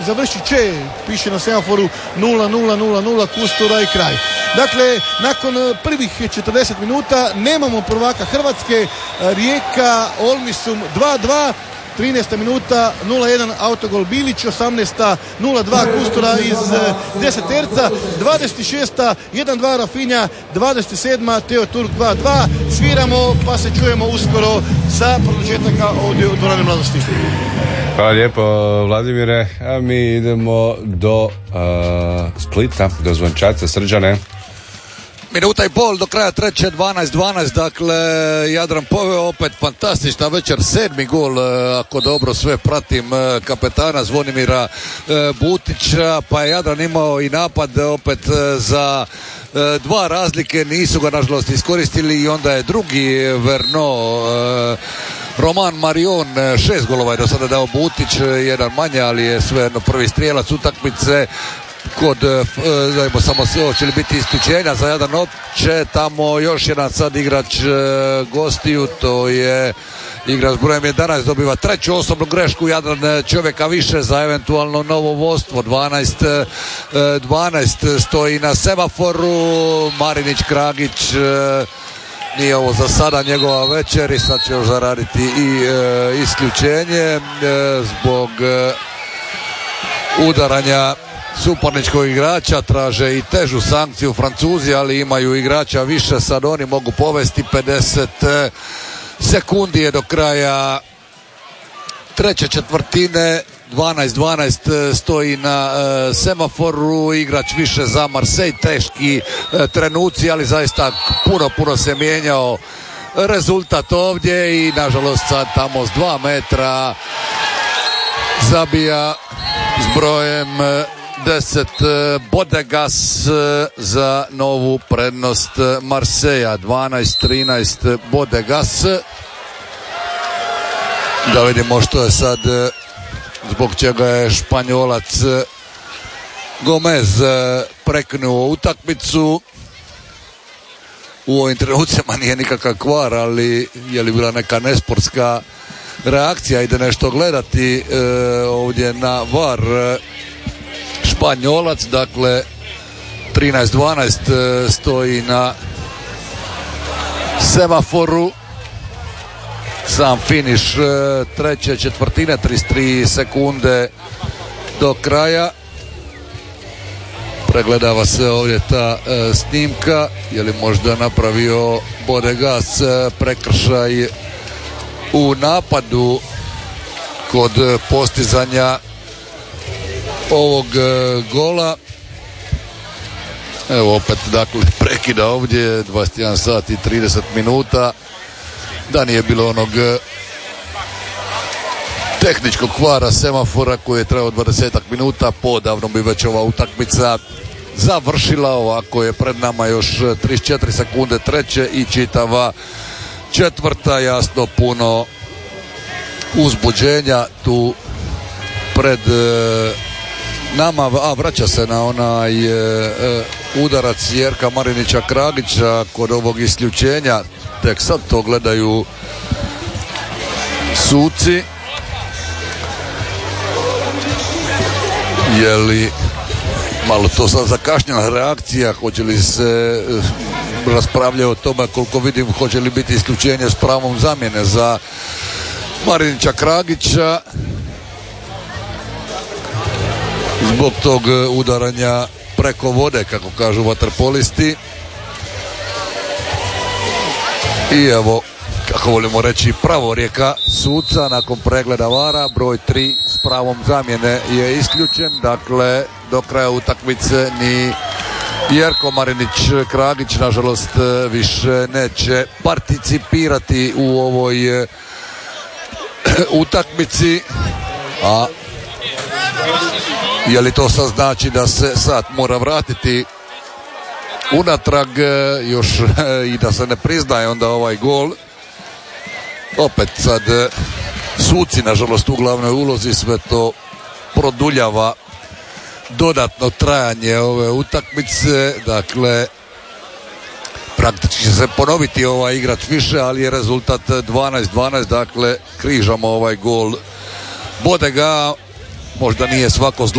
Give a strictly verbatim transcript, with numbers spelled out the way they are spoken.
Završit će, piše na semaforu nula nula nula nula, Kustura i kraj. Dakle, nakon prvih četrdeset minuta nemamo prvaka Hrvatske. Rijeka Olmisum dva dva, trinaesta minuta nula jedan autogol Bilić, osamnaesta nula dva Kustura iz deseterca, dvadeset šesta jedan dva Rafinja, dvadeset sedma Teo Turk dva dva. Sviramo pa se čujemo uskoro sa produžetaka ovdje u dvorani Mladosti. Hvala lijepo, Vladimire. A mi idemo do uh, Splita, do Zvončaca. Srđane. Minuta i pol do kraja treće, dvanaest dvanaest, dakle Jadran poveo opet fantastična večer, sedmi gol ako dobro sve pratim kapetana Zvonimira Butića, pa je Jadran imao i napad opet za dva razlike, nisu ga nažalost iskoristili i onda je drugi Verno Roman Marion, šest golova je do sada dao Butić, jedan manje, ali je svejedno prvi strijelac utakmice. Kod, dajmo samo se, hoće li biti isključenja za Jadran opće, tamo još jedan sad igrač gostiju, to je igrač s brojem jedanaest, dobiva treću osobnu grešku, Jadran čovjeka više za eventualno novo vodstvo, dvanaest dvanaest stoji na semaforu, Marinić Kragić, nije ovo za sada njegova večer i sad će još zaraditi i e, isključenje e, zbog e, udaranja suparničkog igrača, traže i težu sankciju Francuzi, ali imaju igrača više, sad oni mogu povesti. Pedeset sekundi je do kraja treće četvrtine, dvanaest dvanaest stoji na e, semaforu, igrač više za Marseille, teški e, trenuci, ali zaista puno, puno se mijenjao rezultat ovdje i nažalost sad tamo s dva metra zabija s brojem deset Bodegas za novu prednost Marseja. Dvanaest trinaest Bodegas. Da vidimo što je sad, zbog čega je Španjolac Gomez preknuo utakmicu. U ovim trenucima nije nikakav kvar, ali je li bila neka nesportska reakcija, ide nešto gledati e, ovdje na var Španjolac. Dakle trinaest dvanaest stoji na semaforu, sam finiš treće četvrtine, trideset tri sekunde do kraja. Pregledava se ovdje ta e, snimka, je li možda napravio Bodegas e, prekršaj u napadu kod postizanja ovog e, gola. Evo opet, dakle, prekida ovdje, dvadeset jedan sat i trideset minuta. Da nije bilo onog tehničkog kvara semafora koji je trajao dvadesetak minuta, podavno bi već ova utakmica završila. Ovako je pred nama još trideset četiri sekunde treće i čitava četvrta. Jasno, puno uzbuđenja tu pred e, nama, a vraća se na onaj e, udarac Jerka Marinića Kragića kod ovog isključenja. Tek sad to gledaju suci. Je li malo to sad zakašnjena reakcija, hoće li se raspravlja o tome, koliko vidim, hoće li biti isključenje s pravom zamjene za Marinića Kragića zbog tog udaranja preko vode, kako kažu vaterpolisti. I evo, kako volimo reći, pravorijeka suca nakon pregleda vara, broj tri s pravom zamjene je isključen. Dakle, do kraja utakmice ni Jerko Marinić Kragić nažalost više neće participirati u ovoj utakmici. A je li to sad znači da se sad mora vratiti unatrag još i da se ne priznaje onda ovaj gol? Opet sad suci nažalost u glavnoj ulozi, sve to produljava dodatno trajanje ove utakmice. Dakle, praktički će se ponoviti ovaj igrač više, ali je rezultat dvanaest dvanaest. Dakle, križamo ovaj gol Bodega. Možda nije svako zlo